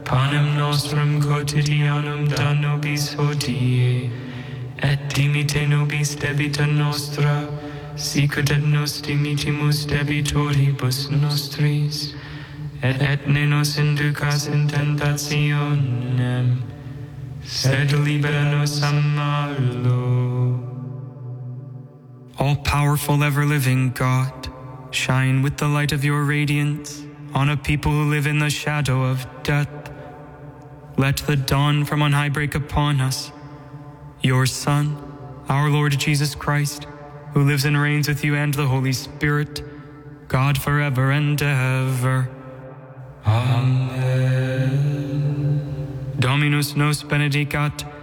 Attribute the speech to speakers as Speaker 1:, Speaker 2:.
Speaker 1: Panem nostrum quotidianum da nobis hodie, et dimite nobis debita nostra, sicut et nos dimitimus debitoribus nostris, et ne nos inducas in tentationem, sed libera nos a malo.
Speaker 2: All-powerful, ever-living God, shine with the light of your radiance on a people who live in the shadow of death. Let the dawn from on high break upon us. Your Son, our Lord Jesus Christ, who lives and reigns with you and the Holy Spirit, God forever and ever.
Speaker 1: Amen.
Speaker 2: Dominus nos benedicat,